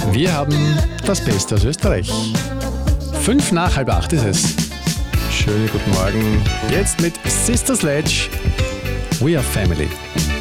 Wir haben das Beste aus Österreich. 7:55 ist es. Schönen guten Morgen. Jetzt mit Sister Sledge. We are family.